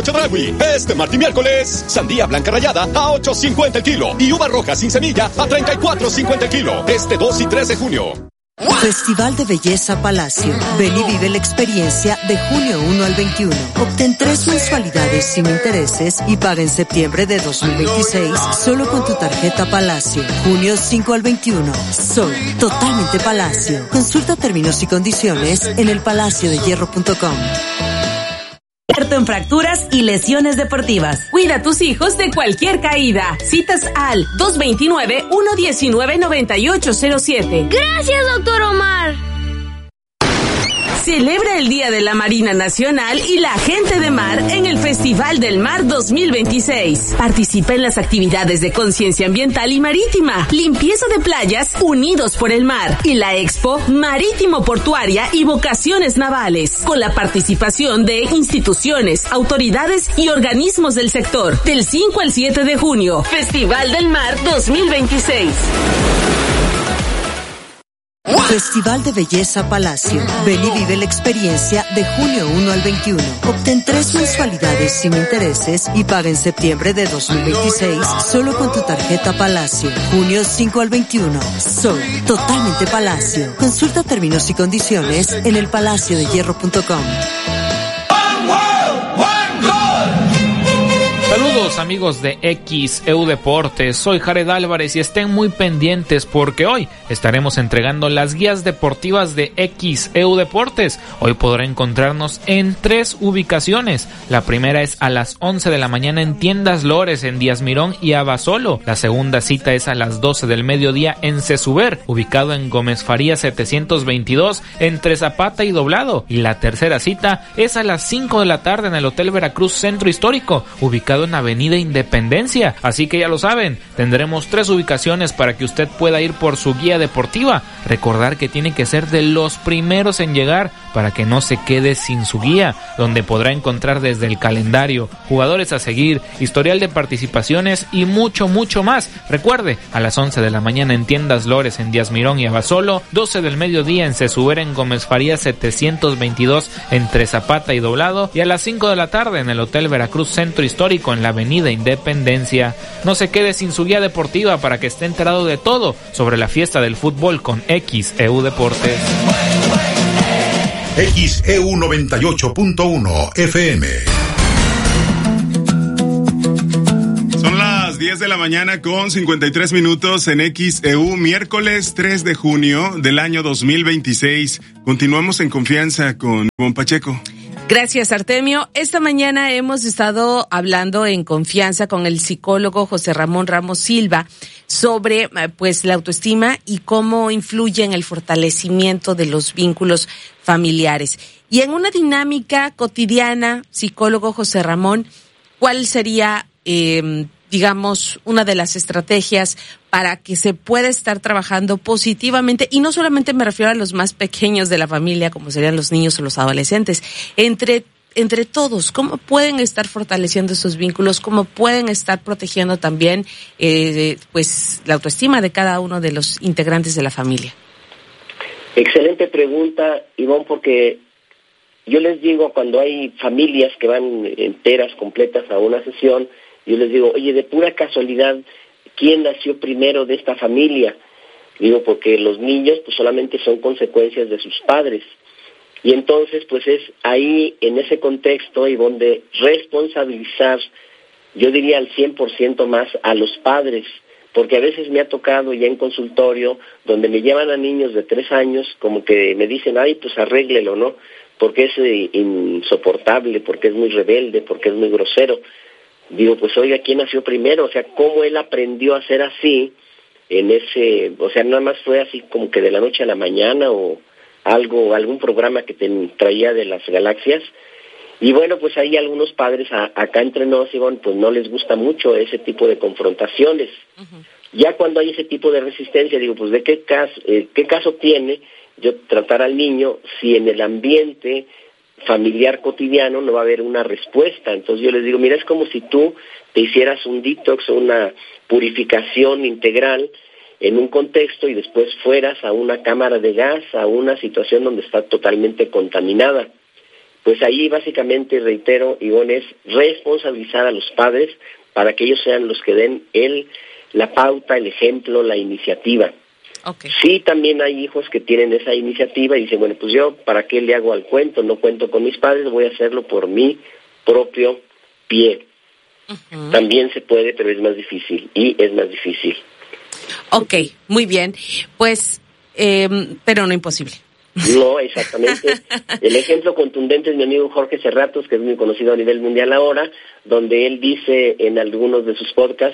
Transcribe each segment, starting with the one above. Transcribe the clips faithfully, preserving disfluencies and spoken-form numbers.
Chedraui, este martes y miércoles, sandía blanca rallada a ocho cincuenta el kilo y uva roja sin semilla a treinta y cuatro cincuenta el kilo. Este dos y tres de junio. Festival de Belleza Palacio. Ven y vive la experiencia de junio primero al veintiuno. Obtén tres mensualidades sin intereses y paga en septiembre de dos mil veintiséis solo con tu tarjeta Palacio. junio cinco al veintiuno. Sol, totalmente Palacio. Consulta términos y condiciones en el palacio de hierro punto com. En fracturas y lesiones deportivas. Cuida a tus hijos de cualquier caída. Citas al dos dos nueve, uno uno nueve, nueve ocho cero siete. Gracias, doctor Omar. Celebra el Día de la Marina Nacional y la Gente de Mar en el Festival del Mar dos mil veintiséis. Participa en las actividades de conciencia ambiental y marítima, limpieza de playas, unidos por el mar, y la Expo Marítimo Portuaria y Vocaciones Navales, con la participación de instituciones, autoridades y organismos del sector. Del cinco al siete de junio, Festival del Mar dos mil veintiséis. Festival de Belleza Palacio. Ven y vive la experiencia de junio primero al veintiuno. Obtén tres mensualidades sin intereses y paga en septiembre de dos mil veintiséis solo con tu tarjeta Palacio. junio cinco al veintiuno. Sol, totalmente Palacio. Consulta términos y condiciones en el palacio de hierro punto com. Saludos amigos de X E U Deportes, soy Jared Álvarez y estén muy pendientes porque hoy estaremos entregando las guías deportivas de X E U Deportes. Hoy podrá encontrarnos en tres ubicaciones. La primera es a las once de la mañana en Tiendas Lores en Díaz Mirón y Abasolo. La segunda cita es a las doce del mediodía en Cesuber, ubicado en Gómez Farías setecientos veintidós entre Zapata y Doblado. Y la tercera cita es a las cinco de la tarde en el Hotel Veracruz Centro Histórico, ubicado en Avenida Independencia. Así que ya lo saben, tendremos tres ubicaciones para que usted pueda ir por su guía deportiva. Recordar que tiene que ser de los primeros en llegar para que no se quede sin su guía, donde podrá encontrar desde el calendario, jugadores a seguir, historial de participaciones y mucho, mucho más. Recuerde, a las once de la mañana en Tiendas Lores en Díaz Mirón y Abasolo, doce del mediodía en Cesuber en Gómez Farías setecientos veintidós entre Zapata y Doblado, y a las cinco de la tarde en el Hotel Veracruz Centro Histórico en la Avenida Independencia. No se quede sin su guía deportiva para que esté enterado de todo sobre la fiesta del fútbol con X E U Deportes. X E U noventa y ocho punto uno F M. Son las diez de la mañana con cincuenta y tres minutos en X E U, miércoles tres de junio del año dos mil veintiséis. Continuamos en confianza con Ivonne Pacheco. Gracias, Artemio. Esta mañana hemos estado hablando en confianza con el psicólogo José Ramón Ramos Silva sobre pues la autoestima y cómo influye en el fortalecimiento de los vínculos familiares. Y en una dinámica cotidiana, psicólogo José Ramón, ¿cuál sería, eh, digamos, una de las estrategias para que se pueda estar trabajando positivamente? Y no solamente me refiero a los más pequeños de la familia, como serían los niños o los adolescentes, entre entre todos, ¿cómo pueden estar fortaleciendo esos vínculos? ¿Cómo pueden estar protegiendo también eh, pues la autoestima de cada uno de los integrantes de la familia? Excelente pregunta, Ivonne, porque yo les digo, cuando hay familias que van enteras, completas a una sesión, yo les digo, oye, de pura casualidad, ¿quién nació primero de esta familia? Digo, porque los niños pues solamente son consecuencias de sus padres. Y entonces, pues es ahí, en ese contexto, y donde responsabilizar, yo diría al cien por ciento más a los padres, porque a veces me ha tocado ya en consultorio, donde me llevan a niños de tres años, como que me dicen, ay, pues arréglelo, ¿no? Porque es eh, insoportable, porque es muy rebelde, porque es muy grosero. Digo, pues oiga, ¿quién nació primero? O sea, ¿cómo él aprendió a ser así en ese, o sea, nada más fue así como que de la noche a la mañana o algo, algún programa que te traía de las galaxias? Y bueno, pues hay algunos padres a, acá entre nos, Ivonne, pues no les gusta mucho ese tipo de confrontaciones. Uh-huh. Ya cuando hay ese tipo de resistencia, digo, pues ¿de qué caso, eh, qué caso tiene yo tratar al niño si en el ambiente familiar cotidiano no va a haber una respuesta? Entonces yo les digo, mira, es como si tú te hicieras un detox o una purificación integral en un contexto y después fueras a una cámara de gas, a una situación donde está totalmente contaminada. pues ahí básicamente, reitero, Ivonne, es responsabilizar a los padres para que ellos sean los que den el, la pauta, el ejemplo, la iniciativa. Okay. Sí, también hay hijos que tienen esa iniciativa y dicen, bueno, pues yo, ¿para qué le hago al cuento? No cuento con mis padres, voy a hacerlo por mi propio pie. Uh-huh. También se puede, pero es más difícil, y es más difícil. Ok, muy bien. Pues, eh, pero no imposible. No, exactamente. El ejemplo contundente es mi amigo Jorge Serratos, que es muy conocido a nivel mundial ahora, donde él dice en algunos de sus podcasts,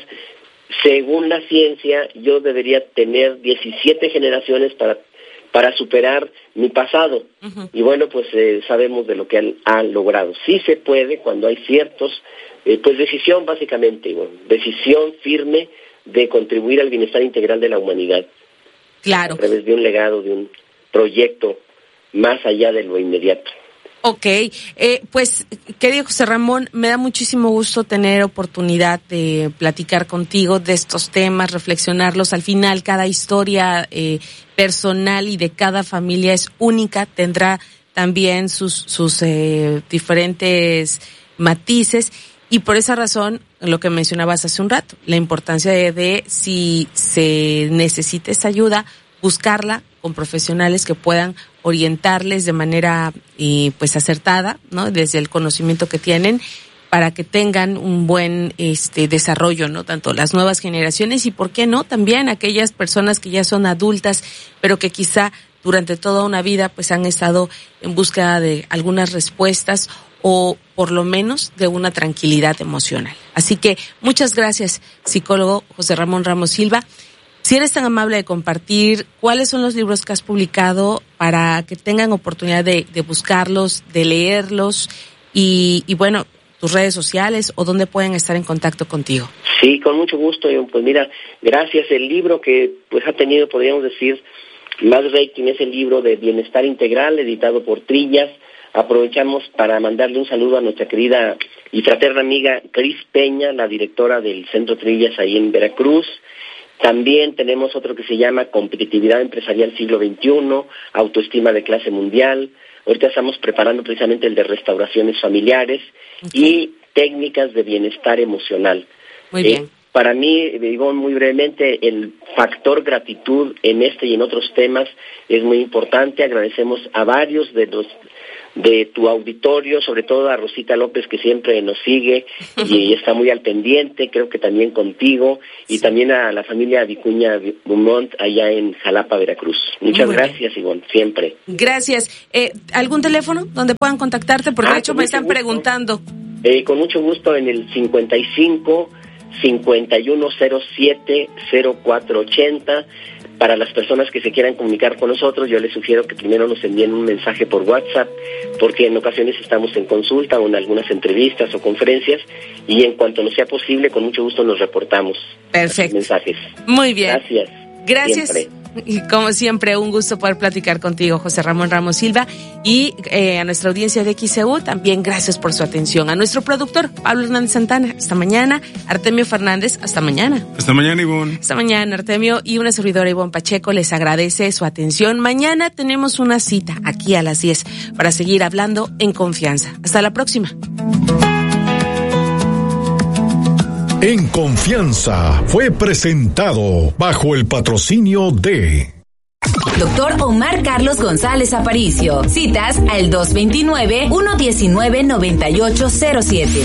según la ciencia, yo debería tener diecisiete generaciones para para superar mi pasado. Uh-huh. Y bueno, pues eh, sabemos de lo que han, han logrado. Sí se puede cuando hay ciertos, eh, pues decisión básicamente, bueno, decisión firme de contribuir al bienestar integral de la humanidad. Claro. A través de un legado, de un proyecto más allá de lo inmediato. Ok, eh, pues querido José Ramón, me da muchísimo gusto tener oportunidad de platicar contigo de estos temas, reflexionarlos. Al final, cada historia eh, personal y de cada familia es única, tendrá también sus, sus eh, diferentes matices, y por esa razón, lo que mencionabas hace un rato, la importancia de, de si se necesita esta ayuda, buscarla con profesionales que puedan orientarles de manera eh, pues acertada, ¿no? Desde el conocimiento que tienen, para que tengan un buen este desarrollo, ¿no? Tanto las nuevas generaciones y, ¿por qué no?, también aquellas personas que ya son adultas, pero que quizá durante toda una vida pues han estado en búsqueda de algunas respuestas o por lo menos de una tranquilidad emocional. Así que muchas gracias, psicólogo José Ramón Ramos Silva. Si eres tan amable de compartir cuáles son los libros que has publicado para que tengan oportunidad de, de buscarlos, de leerlos y, y bueno, tus redes sociales o dónde pueden estar en contacto contigo. Sí, con mucho gusto. Pues mira, gracias. El libro que pues ha tenido, podríamos decir, más rating es el libro de Bienestar Integral, editado por Trillas. Aprovechamos para mandarle un saludo a nuestra querida y fraterna amiga Cris Peña, la directora del Centro Trillas ahí en Veracruz. También tenemos otro que se llama Competitividad Empresarial Siglo veintiuno, Autoestima de Clase Mundial. Ahorita estamos preparando precisamente el de Restauraciones Familiares, okay, y Técnicas de Bienestar Emocional. Muy bien. Eh, para mí, digo muy brevemente, el factor gratitud en este y en otros temas es muy importante. Agradecemos a varios de los de tu auditorio, sobre todo a Rosita López, que siempre nos sigue y está muy al pendiente, creo que también contigo, y también a la familia Vicuña Dumont allá en Jalapa, Veracruz. Muchas gracias, Ivonne, siempre. Gracias. Eh, ¿Algún teléfono donde puedan contactarte? Porque ah, de hecho me están gusto. preguntando. Eh, con mucho gusto en el cincuenta y cinco, cincuenta y uno cero siete, cero cuatro ochenta. Para las personas que se quieran comunicar con nosotros, yo les sugiero que primero nos envíen un mensaje por WhatsApp, porque en ocasiones estamos en consulta o en algunas entrevistas o conferencias, y en cuanto nos sea posible, con mucho gusto nos reportamos. Perfecto. Mensajes. Muy bien. Gracias. Gracias. Siempre. Y como siempre, un gusto poder platicar contigo, José Ramón Ramos Silva, y eh, a nuestra audiencia de X E U también gracias por su atención. A nuestro productor, Pablo Hernández Santana, hasta mañana. Artemio Fernández, hasta mañana. Hasta mañana, Ivonne. Hasta mañana, Artemio. Y una servidora, Ivonne Pacheco, les agradece su atención. Mañana tenemos una cita aquí a las diez para seguir hablando en confianza. Hasta la próxima. En Confianza fue presentado bajo el patrocinio de Doctor Omar Carlos González Aparicio. Citas al dos veintinueve, uno diecinueve, noventa y ocho cero siete.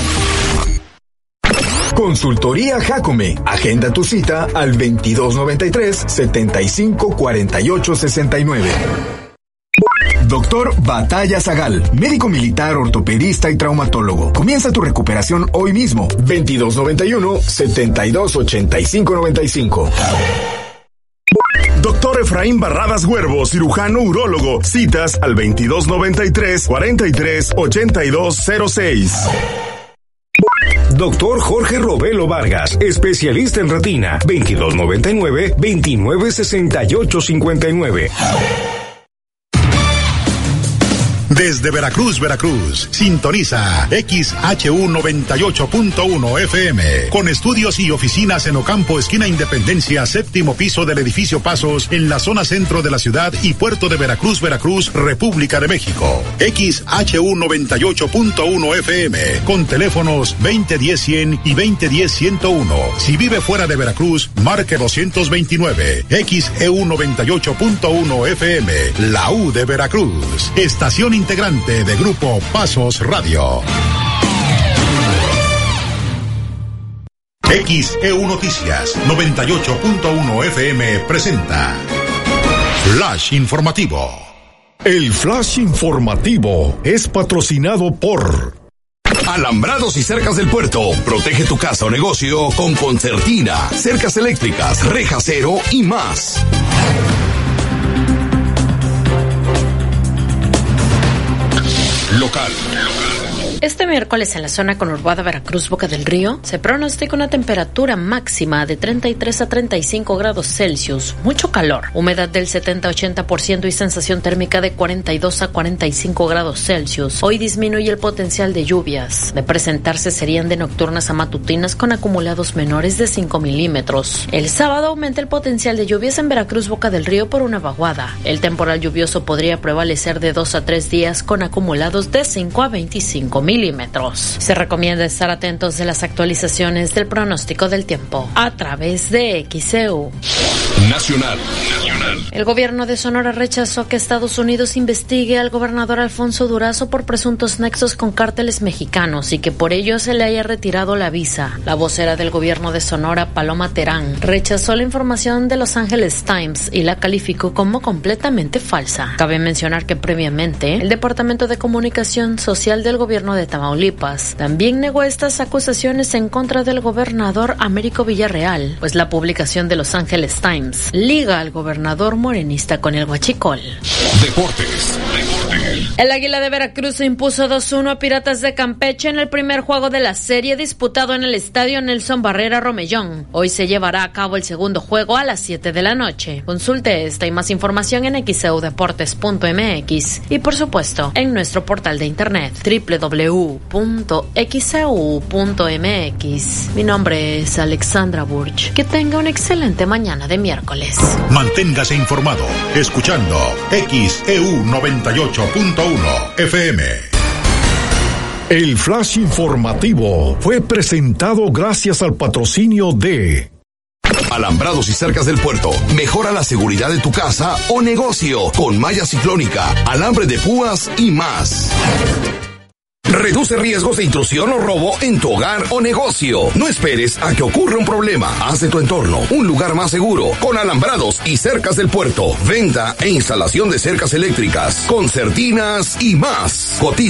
Consultoría Jacome. Agenda tu cita al veintidós noventa y tres, setenta y cinco, cuarenta y ocho sesenta y nueve. Doctor Batalla Zagal, médico militar, ortopedista y traumatólogo. Comienza tu recuperación hoy mismo. veintidós noventa y uno, setenta y dos, ochenta y cinco noventa y cinco. Doctor Efraín Barradas Huervo, cirujano urólogo. Citas al veintidós noventa y tres, cuarenta y tres, ochenta y dos cero seis. Doctor Jorge Robelo Vargas, especialista en retina. veintidós noventa y nueve, veintinueve sesenta y ocho cincuenta y nueve. Desde Veracruz, Veracruz, sintoniza X H U noventa y ocho punto uno F M, con estudios y oficinas en Ocampo, esquina Independencia, séptimo piso del edificio Pasos, en la zona centro de la ciudad y puerto de Veracruz, Veracruz, República de México. X H U noventa y ocho punto uno F M, con teléfonos veinte diez cien y veinte diez ciento uno. Si vive fuera de Veracruz, marque doscientos veintinueve. X E U noventa y ocho punto uno F M, la U de Veracruz, estación integrante de Grupo Pasos Radio. X E U Noticias noventa y ocho punto uno F M presenta Flash Informativo. El Flash Informativo es patrocinado por Alambrados y Cercas del Puerto. Protege tu casa o negocio con concertina, cercas eléctricas, reja cero y más. Local. Este miércoles en la zona conurbada Veracruz, Boca del Río, se pronostica una temperatura máxima de treinta y tres a treinta y cinco grados Celsius, mucho calor, humedad del setenta a ochenta por ciento y sensación térmica de cuarenta y dos a cuarenta y cinco grados Celsius. Hoy disminuye el potencial de lluvias. De presentarse serían de nocturnas a matutinas con acumulados menores de cinco milímetros. El sábado aumenta el potencial de lluvias en Veracruz, Boca del Río por una vaguada. El temporal lluvioso podría prevalecer de dos a tres días con acumulados de cinco a veinticinco milímetros. milímetros. Se recomienda estar atentos de las actualizaciones del pronóstico del tiempo a través de X E U. Nacional. El gobierno de Sonora rechazó que Estados Unidos investigue al gobernador Alfonso Durazo por presuntos nexos con cárteles mexicanos y que por ello se le haya retirado la visa. La vocera del gobierno de Sonora, Paloma Terán, rechazó la información de Los Angeles Times y la calificó como completamente falsa. Cabe mencionar que previamente el Departamento de Comunicación Social del gobierno de Tamaulipas también negó estas acusaciones en contra del gobernador Américo Villarreal, pues la publicación de Los Angeles Times liga al gobernador morenista con el huachicol. Deportes. El Águila de Veracruz se impuso dos uno a Piratas de Campeche en el primer juego de la serie disputado en el estadio Nelson Barrera Romellón. Hoy se llevará a cabo el segundo juego a las siete de la noche. Consulte esta y más información en x e u deportes punto m x y por supuesto en nuestro portal de internet doble u doble u doble u punto x e u punto m x. Mi nombre es Alexandra Burch. Que tenga una excelente mañana de miércoles. Manténgase informado escuchando X E U noventa y ocho punto uno F M. El Flash Informativo fue presentado gracias al patrocinio de Alambrados y Cercas del Puerto. Mejora la seguridad de tu casa o negocio con malla ciclónica, alambre de púas y más. Reduce riesgos de intrusión o robo en tu hogar o negocio. No esperes a que ocurra un problema. Haz de tu entorno un lugar más seguro con Alambrados y Cercas del Puerto. Venta e instalación de cercas eléctricas, concertinas y más. Cotiza